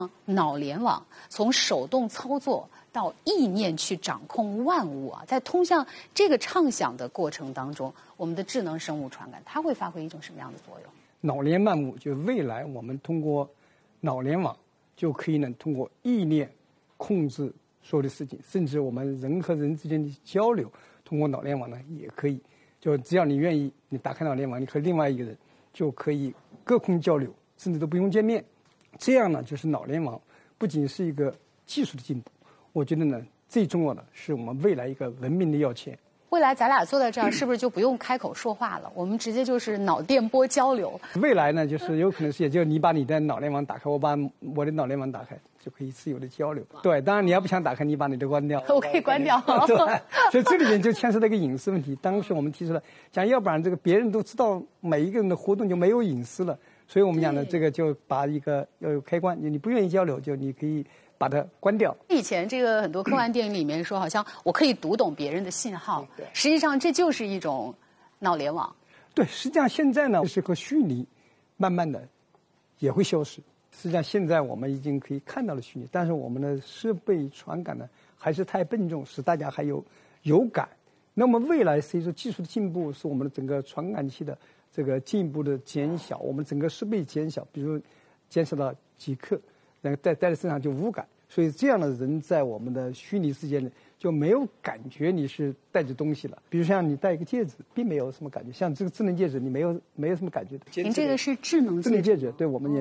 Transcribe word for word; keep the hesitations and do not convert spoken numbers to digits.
脑联网从手动操作到意念去掌控万物啊，在通向这个畅想的过程当中，我们的智能生物传感它会发挥一种什么样的作用？ 脑联万物，就未来我们通过脑联网就可以呢，通过意念控制所有的事情，甚至我们人和人之间的交流，通过脑联网呢也可以。就只要你愿意，你打开脑联网，你和另外一个人就可以隔空交流，甚至都不用见面。这样呢，就是脑联网不仅是一个技术的进步，我觉得呢，最重要的是我们未来一个文明的要钱。 未来咱俩坐在这儿，是不是就不用开口说话了？我们直接就是脑电波交流。 未来呢，就是有可能是，也就你把你的脑联网打开，我把我的脑联网打开，就可以自由的交流。对，当然你要不想打开，你把你的关掉。 我可以关掉。 对，所以这里面就牵涉到一个隐私问题。当时我们提出了，讲要不然这个别人都知道每一个人的活动就没有隐私了。所以我们讲的这个就把一个要有开关，你不愿意交流，就你可以把它关掉。 以前这个很多科幻电影里面说，好像我可以读懂别人的信号，实际上这就是一种脑联网。 对，实际上现在呢，是和虚拟慢慢的也会消失。实际上现在我们已经可以看到了虚拟，但是我们的设备传感呢还是太笨重，使大家还有有感。那么未来随着技术的进步，是我们的整个传感器的这个进一步的减小，我们整个设备减小，比如减少到几克，然后带带在身上就无感。所以这样的人在我们的虚拟世界里就没有感觉你是带着东西了。比如像你戴一个戒指，并没有什么感觉。像这个智能戒指，你没有没有什么感觉的。 您这个是智能戒指？ 智能戒指，对我们也。